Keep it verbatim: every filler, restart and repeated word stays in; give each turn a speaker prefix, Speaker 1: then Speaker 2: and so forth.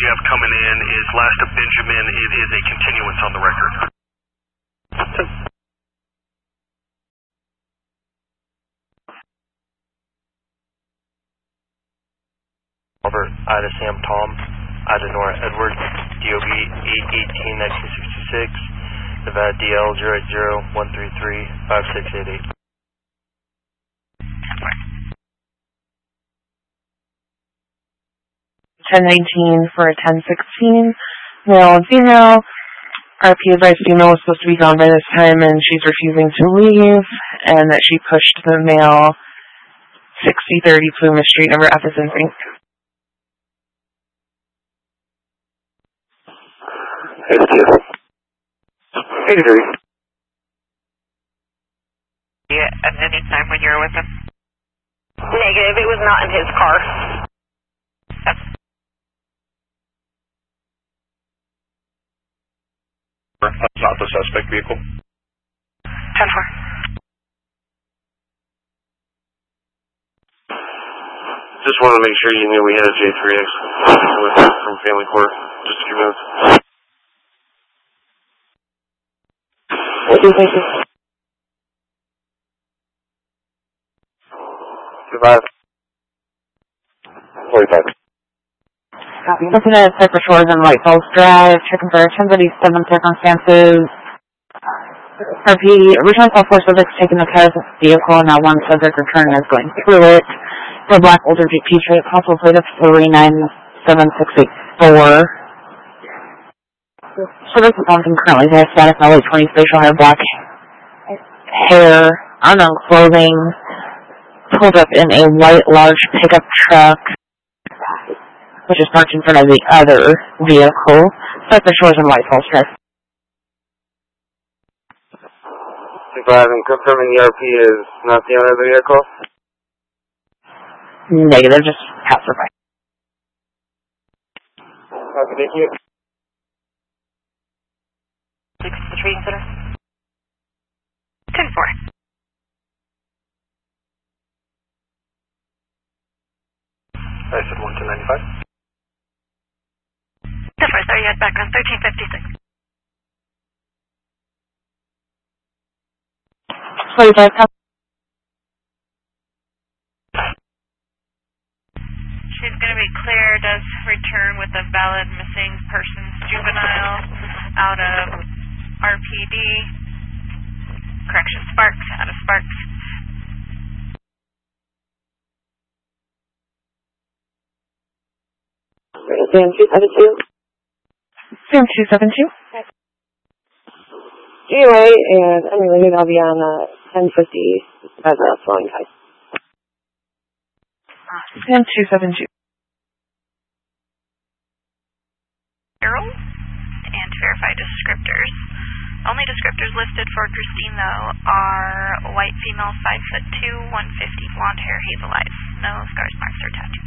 Speaker 1: you have coming in is last of Benjamin. It is a continuance on the record.
Speaker 2: Robert, Ida Sam Tom, Ida Nora Edward, D O B eight eighteen nineteen sixty-six, Nevada D L zero eight zero one three three five six eight eight.
Speaker 3: ten nineteen for a ten sixteen, male and female. R P advised female was supposed to be gone by this time and she's refusing to leave, and that she pushed the male sixty thirty Plymouth Street, number F is in Frank.
Speaker 4: eighty-three.
Speaker 5: Yeah, at any time when you were with him?
Speaker 6: Negative, it was not in his car.
Speaker 1: That's not the suspect vehicle.
Speaker 5: ten four.
Speaker 4: Just wanted to make sure you knew we had a J three X with from Family Court. Just a few minutes.
Speaker 3: What do you think?
Speaker 4: Survive. forty-five.
Speaker 3: Copy. Looking at Cypress Shores and White Falls Drive, checking for ten thirty-seven circumstances. R P originally saw four subjects taking the car as a vehicle, and now one subject returning is going through it. For a black older Jeep Patriot, possible plate of three nine seven six eight four. Subject is on concurrently. They have status L A twenty facial hair, black hair, unknown clothing. Pulled up in a white large pickup truck, which is parked in front of the other vehicle. Cypress Shores and White Falls Drive.
Speaker 4: Survive and confirming the R P is not the owner of the vehicle?
Speaker 3: Negative, just passerby.
Speaker 4: Okay, thank you.
Speaker 5: The treating center? ten four.
Speaker 2: I said one two ninety-five.
Speaker 5: ten four, sorry, you had background thirteen fifty-six.
Speaker 3: forty-five, come.
Speaker 5: She's going to be cleared as return with a valid missing persons juvenile out of R P D. Correction, Sparks, out of Sparks.
Speaker 3: Sam two seven two. Sam two seven two.
Speaker 6: G O A, and I'm leaving. I'll be on uh, ten fifty as a flowing tide.
Speaker 3: Sam two seven two.
Speaker 5: Carol, and to verify descriptors. Only descriptors listed for Christine, though, are white female, five foot two, one fifty, blonde hair, hazel eyes, no scars, marks, or tattoos.